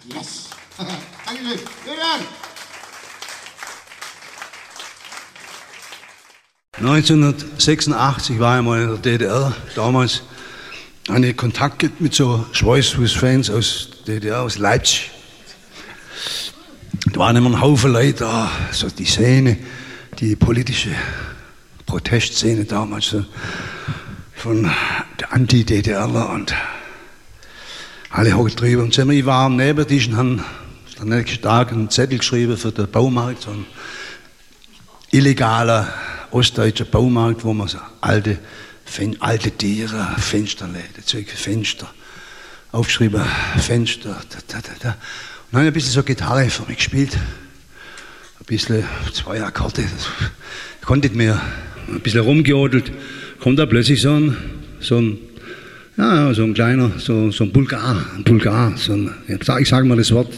Yes. Dankeschön. Vielen Dank. 1986 war ich mal in der DDR. Damals hatte ich Kontakt mit so Schweißfuß-Fans aus DDR, aus Leipzig. Da waren immer ein Haufen Leute da, so die Szene, die politische Protestszene damals, so von der Anti-DDRler und alle hoch drüber. Und ich war am Nebentisch und haben am nächsten Tag einen Zettel geschrieben für den Baumarkt, so ein illegaler ostdeutscher Baumarkt, wo man so alte Tiere, Fensterläden, Zeug für Fenster, aufgeschrieben, Fenster, Und dann habe ich ein bisschen so Gitarre für mich gespielt, ein bisschen 2 Akkorde, ich konnte nicht mehr, ein bisschen rumgeodelt, kommt da plötzlich so ein kleiner, so ein Bulgar, ich sage mal das Wort,